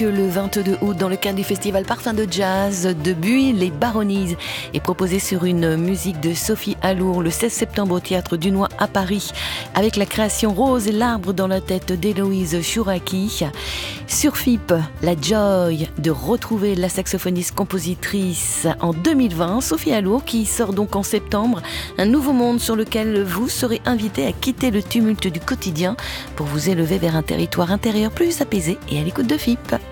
que le 22 août dans le cadre du festival Parfum de Jazz de Buis, les Baronnies est proposé sur une musique de Sophie Allour le 16 septembre au Théâtre Dunois à Paris avec la création Rose et l'arbre dans la tête d'Héloïse Chouraki. Sur FIP, la joy de retrouver la saxophoniste compositrice en 2020, Sophie Allour, qui sort donc en septembre un nouveau monde sur lequel vous serez invité à quitter le tumulte du quotidien pour vous élever vers un territoire intérieur plus apaisé et à l'écoute de FIP.